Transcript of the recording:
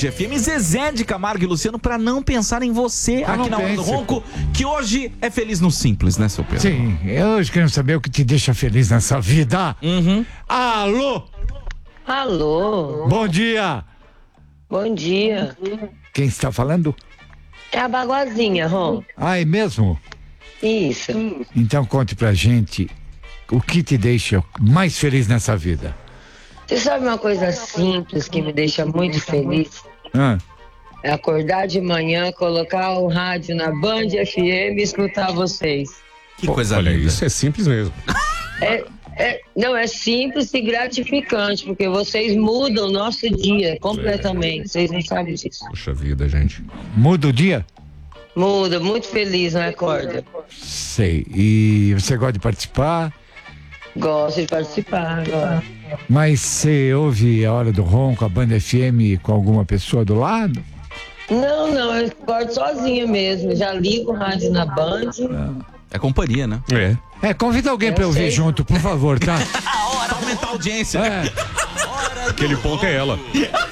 FM, Zezé de Camargo e Luciano, pra não pensar em você aqui na Hora do Ronco, que hoje é feliz no simples, né, seu Pedro? Sim, eu hoje quero saber o que te deixa feliz nessa vida. Alô? Alô? Bom dia. Bom dia. Quem está falando? É a Baguazinha, Ron. Ah, é mesmo? Isso. Então conte pra gente o que te deixa mais feliz nessa vida. Você sabe uma coisa simples que me deixa muito feliz? Ah, É acordar de manhã, colocar o rádio na Band FM e escutar vocês. Que coisa Olha, linda. isso é simples mesmo. Não, é simples e gratificante, porque vocês mudam o nosso dia completamente. Vocês não sabem disso. Puxa vida, gente. muda o dia? Muda, muito feliz, não é, Corda? Sei. E você gosta de participar? Gosto de participar agora. Mas você ouve a Hora do Ronco, a Band FM com alguma pessoa do lado? Não, eu acordo sozinha mesmo. Já ligo o rádio na Band. É companhia, né? Convida alguém pra ouvir sei. junto, por favor, tá? Pra aumentar a audiência. É. Aquele ponto é ela.